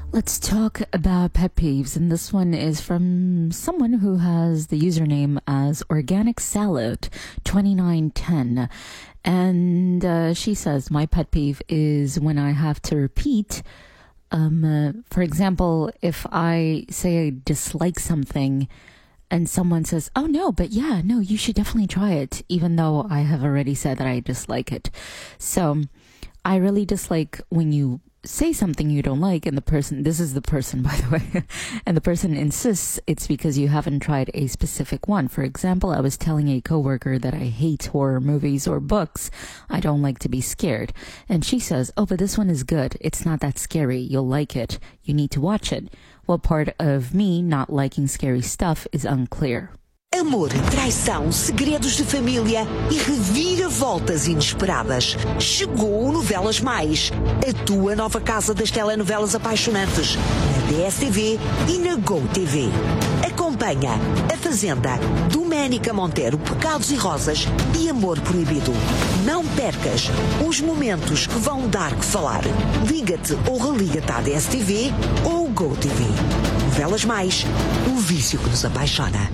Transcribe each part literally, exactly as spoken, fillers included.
Let's talk about pet peeves, and this one is from someone who has the username as Organic Salad twenty-nine ten, and uh, she says, my pet peeve is when I have to repeat. Um, uh, for example, if I say I dislike something and someone says, oh no, but yeah, no, you should definitely try it, even though I have already said that I dislike it. So I really dislike when you say something you don't like and the person, this is the person, by the way, and the person insists it's because you haven't tried a specific one. For example, I was telling a coworker that I hate horror movies or books. I don't like to be scared. And she says, oh, but this one is good. It's not that scary. You'll like it. You need to watch it. Well, part of me not liking scary stuff is unclear. Amor, traição, segredos de família e reviravoltas inesperadas. Chegou o Novelas Mais, a tua nova casa das telenovelas apaixonantes, na D S T V e na GoTV. Acompanha A Fazenda, Doménica Monteiro, Pecados e Rosas e Amor Proibido. Não percas os momentos que vão dar que falar. Liga-te ou religa-te à D S T V ou GoTV. Novelas Mais, o vício que nos apaixona.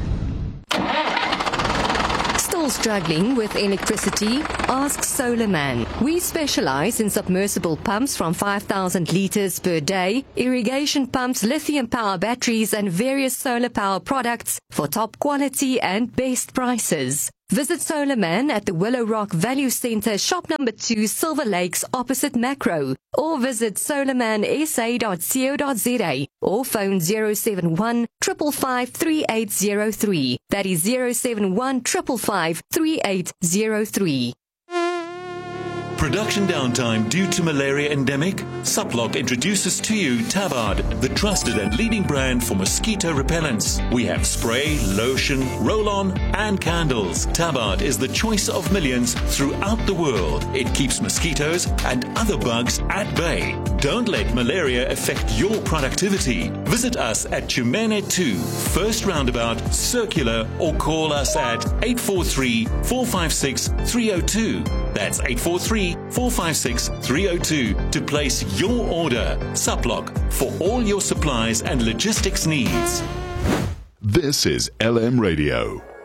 Still struggling with electricity? Ask Solarman. We specialize in submersible pumps from five thousand liters per day, irrigation pumps, lithium power batteries, and various solar power products for top quality and best prices. Visit Solarman at the Willow Rock Value Center, shop number two, Silver Lakes, opposite Macro, or visit solarman s a dot co dot z a or phone zero seven one, five five five, three eight zero three. That is zero seven one, five five five, three eight zero three. Production downtime due to malaria endemic? Suplock introduces to you Tabard, the trusted and leading brand for mosquito repellents. We have spray, lotion, roll-on, and candles. Tabard is the choice of millions throughout the world. It keeps mosquitoes and other bugs at bay. Don't let malaria affect your productivity. Visit us at Chumene two, First Roundabout, Circular, or call us at eight four three, four five six, three zero two. That's eight four three, four five six, three zero two to place your order. Suplock, for all your supplies and logistics needs. This is L M Radio.